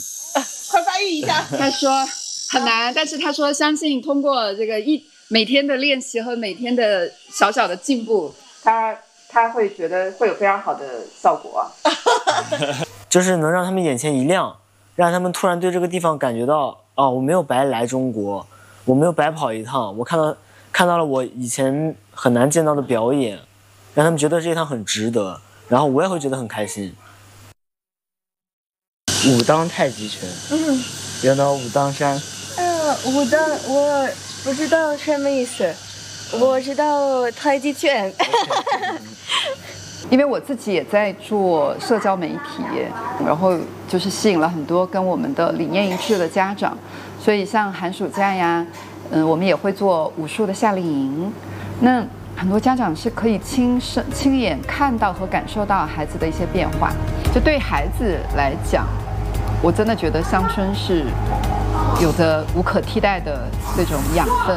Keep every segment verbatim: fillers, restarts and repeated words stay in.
快翻译一下。 他说很难，但是他说相信通过这个一每天的练习和每天的小小的进步，他他会觉得会有非常好的效果。 就是能让他们眼前一亮，让他们突然对这个地方感觉到，哦，我没有白来中国，我没有白跑一趟，我看到看到了我以前很难见到的表演，让他们觉得这一趟很值得，然后我也会觉得很开心。 武当太极拳， 嗯， 有到武当山。 呃，武当我不知道什么意思，我知道太极拳。 因为我自己也在做社交媒体，然后就是吸引了很多跟我们的理念一致的家长，所以像寒暑假呀，嗯，我们也会做武术的夏令营。那很多家长是可以亲身亲眼看到和感受到孩子的一些变化。就对孩子来讲，我真的觉得乡村是有着无可替代的这种养分。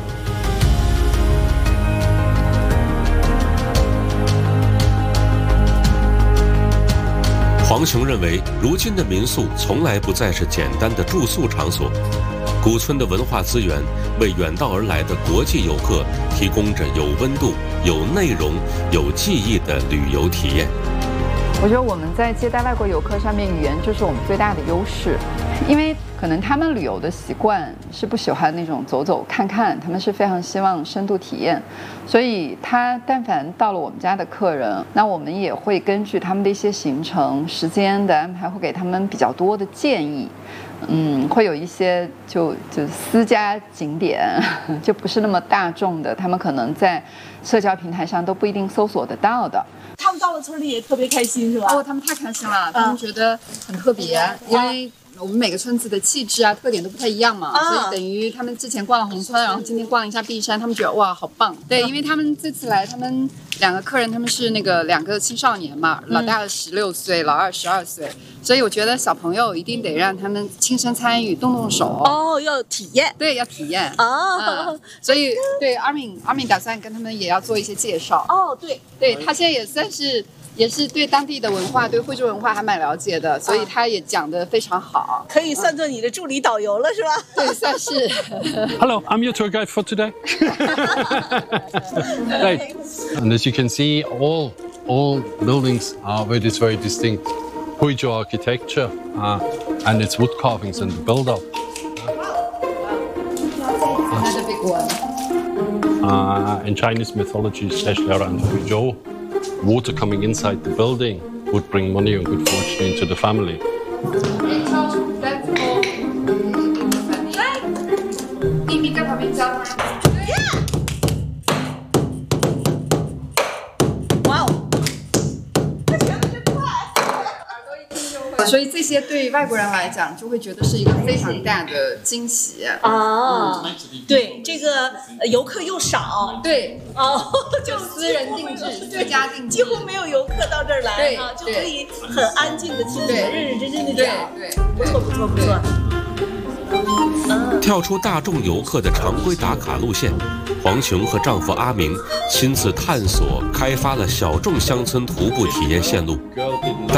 黄琼认为，如今的民宿从来不再是简单的住宿场所，古村的文化资源为远道而来的国际游客提供着有温度、有内容、有记忆的旅游体验。 我觉得我们在接待外国游客上面，语言就是我们最大的优势，因为可能他们旅游的习惯是不喜欢那种走走看看，他们是非常希望深度体验，所以他但凡到了我们家的客人，那我们也会根据他们的一些行程时间的安排，会给他们比较多的建议。嗯，会有一些就就私家景点，就不是那么大众的，他们可能在社交平台上都不一定搜索得到的。 他们到了村里也特别开心，是吧？ 哦，他们太开心了，他们觉得很特别，嗯、因为我们每个村子的气质啊、特点都不太一样嘛，啊、所以等于他们之前逛了宏村，然后今天逛一下碧山，他们觉得哇，好棒。对，因为他们这次来，他们两个客人他们是那个两个青少年嘛，老大十六岁，老二十二岁，所以我觉得小朋友一定得让他们亲身参与，动动手。 哦，要体验。 对，要体验。 哦， 嗯、所以对阿敏，阿敏打算跟他们也要做一些介绍。 哦，对， 对他现在也算是。也是对当地的文化、对惠州文化还蛮了解的，所以他也讲得非常好， 可以算作你的助理导游了，是吧？ 对，算是。 Hello, I'm your tour guide for today. Right, and as you can see, all all buildings are with this very distinct Huizhou architecture uh, and its wood carvings and the build-up. Another big one. Uh, in Chinese mythology, especially around Huizhou, water coming inside the building would bring money and good fortune into the family. Wow! 所以这些对外国人来讲，就会觉得是一个非常大的惊喜啊！嗯、对，这个游客又少， 对， 哦， 就私人定制、私家定制， 几乎没有游客到这儿来啊，就可以很安静的听你们认认真真的讲， 对， 不错不错不错。 跳出大众游客的常规打卡路线，黄琼和丈夫阿明亲自探索开发了小众乡村徒步体验线路，